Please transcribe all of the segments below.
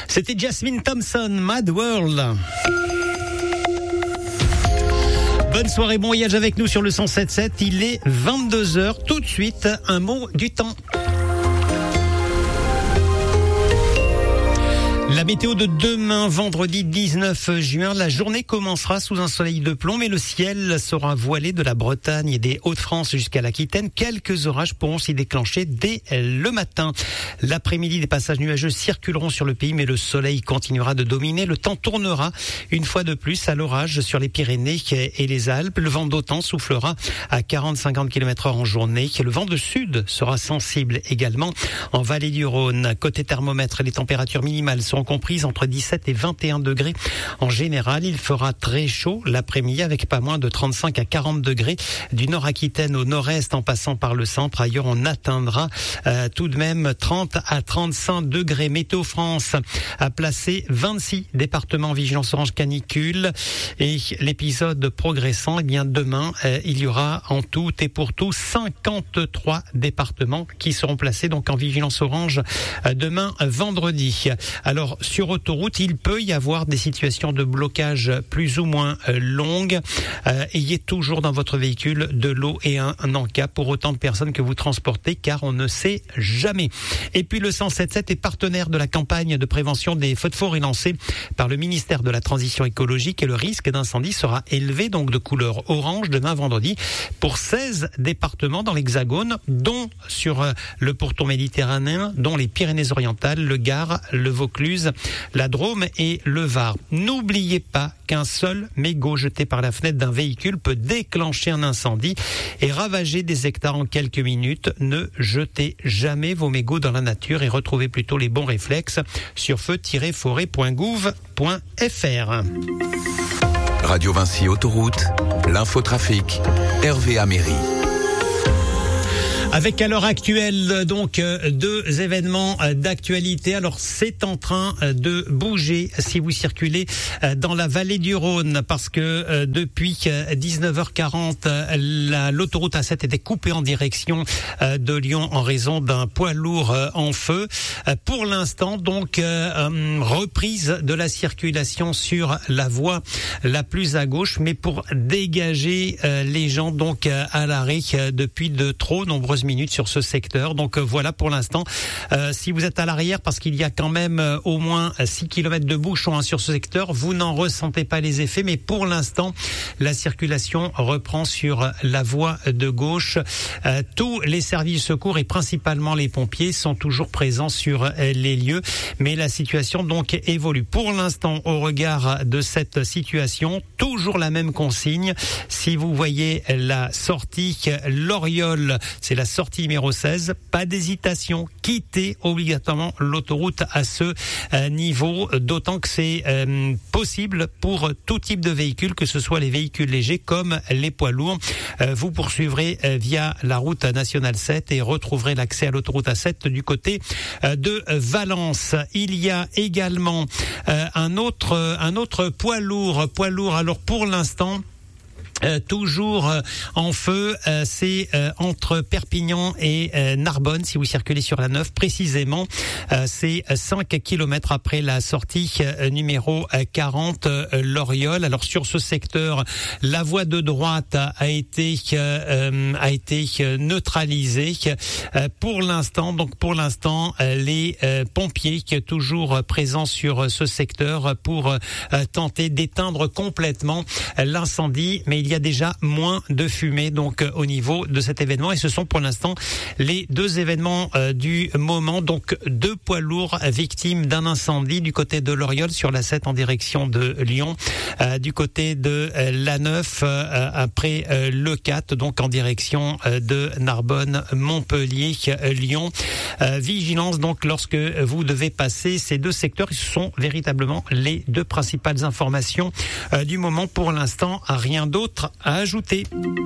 C'était Jasmine Thompson, Mad World. Bonne soirée, bon voyage avec nous sur le 107.7. Il est 22h. Tout de suite, un mot du temps. La météo de demain, vendredi 19 juin, la journée commencera sous un soleil de plomb, mais le ciel sera voilé de la Bretagne et des Hauts-de-France jusqu'à l'Aquitaine. Quelques orages pourront s'y déclencher dès le matin. L'après-midi, des passages nuageux circuleront sur le pays, mais le soleil continuera de dominer. Le temps tournera une fois de plus à l'orage sur les Pyrénées et les Alpes. Le vent d'OTAN soufflera à 40-50 km/h en journée. Le vent de sud sera sensible également en vallée du Rhône. Côté thermomètre, les températures minimales seront comprises entre 17 et 21 degrés. En général, il fera très chaud l'après-midi avec pas moins de 35 à 40 degrés du nord-Aquitaine au nord-est en passant par le centre. Ailleurs, on atteindra tout de même 30 à 35 degrés. Météo France a placé 26 départements en vigilance orange canicule et l'épisode progressant, eh bien demain, il y aura en tout et pour tout 53 départements qui seront placés donc en vigilance orange demain vendredi. Alors, sur autoroute, il peut y avoir des situations de blocage plus ou moins longues. Ayez toujours dans votre véhicule de l'eau et un encas pour autant de personnes que vous transportez, car on ne sait jamais. Et puis le 107.7 est partenaire de la campagne de prévention des feux de forêt lancée par le ministère de la Transition écologique, et le risque d'incendie sera élevé, donc de couleur orange demain vendredi pour 16 départements dans l'Hexagone, dont sur le pourtour méditerranéen, dont les Pyrénées-Orientales, le Gard, le Vaucluse, la Drôme et le Var. N'oubliez pas qu'un seul mégot jeté par la fenêtre d'un véhicule peut déclencher un incendie et ravager des hectares en quelques minutes. Ne jetez jamais vos mégots dans la nature et retrouvez plutôt les bons réflexes sur feu-forêt.gouv.fr. Radio Vinci Autoroute, l'infotrafic, Hervé Améry. Avec à l'heure actuelle donc deux événements d'actualité. Alors c'est en train de bouger si vous circulez dans la vallée du Rhône, parce que depuis 19h40 l'autoroute A7 était coupée en direction de Lyon en raison d'un poids lourd en feu. Pour l'instant donc reprise de la circulation sur la voie la plus à gauche, mais pour dégager les gens donc à l'arrêt depuis de trop nombreuses minutes sur ce secteur. Donc voilà pour l'instant. Si vous êtes à l'arrière, parce qu'il y a quand même au moins 6 km de bouchons sur ce secteur, vous n'en ressentez pas les effets, mais pour l'instant la circulation reprend sur la voie de gauche. Tous les services de secours et principalement les pompiers sont toujours présents sur les lieux, mais la situation donc évolue. Pour l'instant, au regard de cette situation, toujours la même consigne. Si vous voyez la sortie Loriol, c'est la sortie numéro 16, pas d'hésitation, quittez obligatoirement l'autoroute à ce niveau, d'autant que c'est possible pour tout type de véhicule, que ce soit les véhicules légers comme les poids lourds. Vous poursuivrez via la route nationale 7 et retrouverez l'accès à l'autoroute A7 du côté de Valence. Il y a également un autre poids lourd. Alors pour l'instant, toujours en feu, c'est entre Perpignan et Narbonne, si vous circulez sur la 9 précisément. C'est 5 km après la sortie numéro 40 Loriol. Alors sur ce secteur, la voie de droite a été neutralisée. Pour l'instant, les pompiers toujours présents sur ce secteur pour tenter d'éteindre complètement l'incendie, mais il y a déjà moins de fumée donc au niveau de cet événement, et ce sont pour l'instant les deux événements du moment. Donc deux poids lourds victimes d'un incendie du côté de Loriol sur la 7 en direction de Lyon, du côté de la 9 après le 4 donc en direction de Narbonne, Montpellier, Lyon. Vigilance donc lorsque vous devez passer ces deux secteurs. Ce sont véritablement les deux principales informations du moment. Pour l'instant, rien d'autre à ajouter.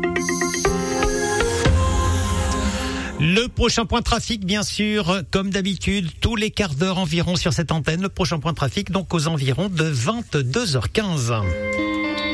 Le prochain point trafic, bien sûr, comme d'habitude, tous les quarts d'heure environ sur cette antenne. Le prochain point trafic, donc aux environs de 22h15.